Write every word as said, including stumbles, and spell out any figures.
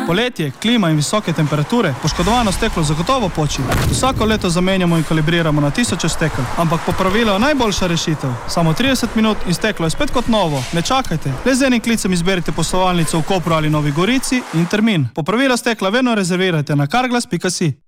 Poletje, klima in visoke temperature, poškodovano steklo zagotovo poči. Vsako leto zamenjamo in kalibriramo na tisoče stekel, ampak popravilo je najboljša rešitev. Samo trideset minut in steklo je spet kot novo. Ne čakajte, le z enim klicem izberite poslovalnico v Kopru ali Novi Gorici in termin. Popravilo stekla vedno rezervirajte na carglass pika si.